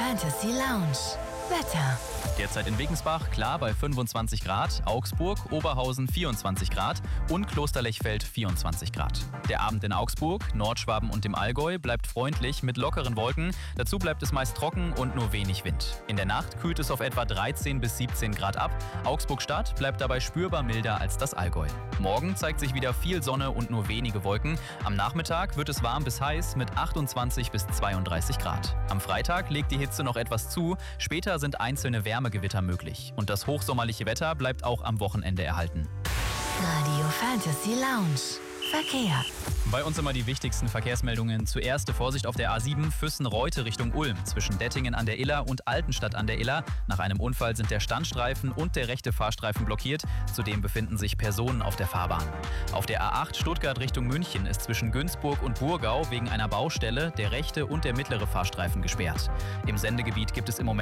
Fantasy Lounge. Wetter. Derzeit in Wegensbach klar bei 25 Grad, Augsburg, Oberhausen 24 Grad und Klosterlechfeld 24 Grad. Der Abend in Augsburg, Nordschwaben und dem Allgäu bleibt freundlich mit lockeren Wolken. Dazu bleibt es meist trocken und nur wenig Wind. In der Nacht kühlt es auf etwa 13 bis 17 Grad ab. Augsburg-Stadt bleibt dabei spürbar milder als das Allgäu. Morgen zeigt sich wieder viel Sonne und nur wenige Wolken. Am Nachmittag wird es warm bis heiß mit 28 bis 32 Grad. Am Freitag legt die Hitze noch etwas zu. Später sind einzelne Wärmegewitter möglich. Und das hochsommerliche Wetter bleibt auch am Wochenende erhalten. Radio Fantasy Lounge. Verkehr. Bei uns immer die wichtigsten Verkehrsmeldungen. Zuerst Vorsicht auf der A7 Füssen-Reute Richtung Ulm zwischen Dettingen an der Iller und Altenstadt an der Iller. Nach einem Unfall sind der Standstreifen und der rechte Fahrstreifen blockiert. Zudem befinden sich Personen auf der Fahrbahn. Auf der A8 Stuttgart Richtung München ist zwischen Günzburg und Burgau wegen einer Baustelle der rechte und der mittlere Fahrstreifen gesperrt. Im Sendegebiet gibt es im Moment